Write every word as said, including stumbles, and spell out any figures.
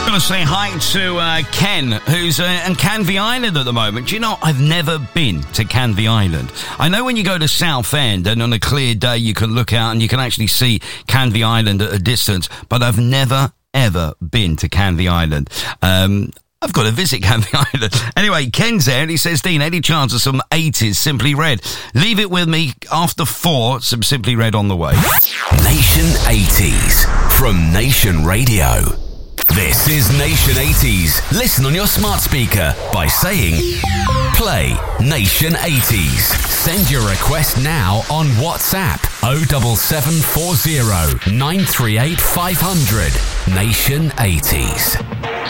I'm going to say hi to uh, Ken, who's uh, in Canvey Island at the moment. Do you know, I've never been to Canvey Island. I know when you go to Southend and on a clear day you can look out and you can actually see Canvey Island at a distance, but I've never, ever been to Canvey Island. Um... I've got to visit Canvey Island. Anyway, Ken's there and he says, Dean, any chance of some eighties Simply Red? Leave it with me after four, some Simply Red on the way. Nation eighties from Nation Radio. This is Nation eighties. Listen on your smart speaker by saying, play Nation eighties. Send your request now on WhatsApp oh seven seven four zero nine three eight five hundred. Nation eighties.